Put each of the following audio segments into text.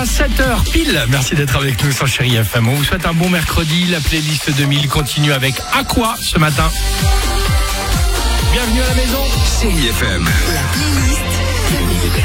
jusqu'à 7h pile. Merci d'être avec nous sur Chérie FM. On vous souhaite un bon mercredi. La playlist 2000 continue avec À quoi ce matin. Bienvenue à la maison. Chérie FM. La playlist 2000.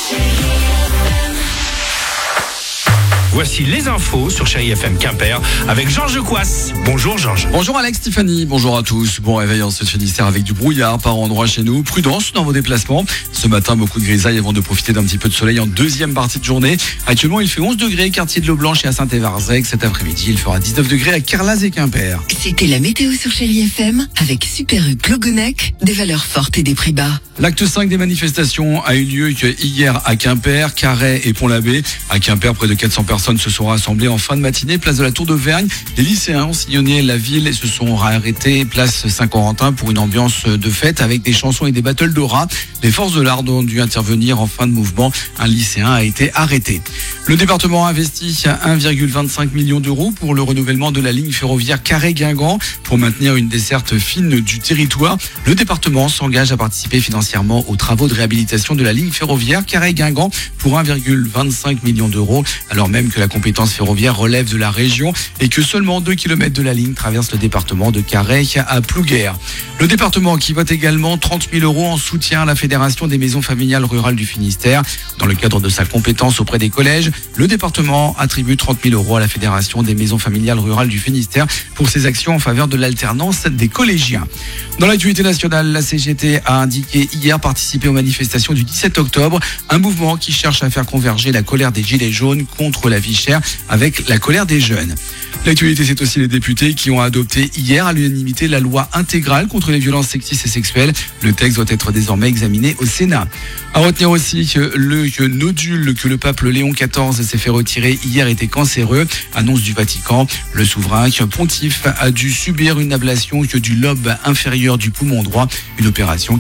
Voici les infos sur Chérie FM Quimper avec Georges Couas. Bonjour Georges. Bonjour Alex, Tiffany, bonjour à tous. Bon réveil en ce Finistère avec du brouillard par endroits chez nous. Prudence dans vos déplacements. Ce matin, beaucoup de grisailles avant de profiter d'un petit peu de soleil en deuxième partie de journée. Actuellement, il fait 11 degrés, quartier de l'Eau-Blanche et à Saint-Évarzec. Cet après-midi, il fera 19 degrés à Carlaz et Quimper. C'était la météo sur Chérie FM avec Super U Clogonac, des valeurs fortes et des prix bas. L'acte 5 des manifestations a eu lieu hier à Quimper, Carhaix et Pont-l'Abbé. À Quimper, près de 400 personnes se sont rassemblées en fin de matinée, place de la Tour d'Auvergne. Les lycéens ont sillonné la ville et se sont arrêtés place Saint-Corentin pour une ambiance de fête avec des chansons et des battles d'aura. Les forces de l'ordre ont dû intervenir en fin de mouvement. Un lycéen a été arrêté. Le département a investi 1,25 million d'euros pour le renouvellement de la ligne ferroviaire Carhaix-Guingamp pour maintenir une desserte fine du territoire. Le département s'engage à participer financièrement aux travaux de réhabilitation de la ligne ferroviaire Carhaix-Guingamp pour 1,25 million d'euros, alors même que la compétence ferroviaire relève de la région et que seulement 2 km de la ligne traverse le département de Carhaix à Plouguer. Le département qui vote également 30 000 euros en soutien à la Fédération des maisons familiales rurales du Finistère. Dans le cadre de sa compétence auprès des collèges, le département attribue 30 000 euros à la Fédération des maisons familiales rurales du Finistère pour ses actions en faveur de l'alternance des collégiens. Dans l'actualité nationale, la CGT a indiqué hier participer aux manifestations du 17 octobre, un mouvement qui cherche à faire converger la colère des gilets jaunes contre la vie chère avec la colère des jeunes. L'actualité, c'est aussi les députés qui ont adopté hier à l'unanimité la loi intégrale contre les violences sexistes et sexuelles. Le texte doit être désormais examiné au Sénat. À retenir aussi que le nodule que le pape Léon XIV s'est fait retirer hier était cancéreux. Annonce du Vatican. Le souverain pontife a dû subir une ablation du lobe inférieur du poumon droit. Une opération